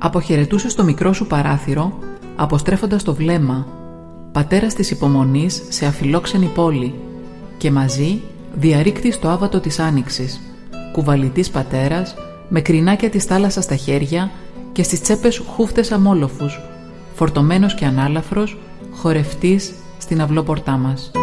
Αποχαιρετούσες το μικρό σου παράθυρο, αποστρέφοντας το βλέμμα, πατέρας της υπομονής σε αφιλόξενη πόλη, και μαζί διαρρήκτης το άβατο της άνοιξης, κουβαλητής πατέρας, με κρινάκια της θάλασσας στα χέρια και στις τσέπες χούφτες αμόλοφους, φορτωμένος και ανάλαφρος, χορευτής στην αυλόπορτά μας.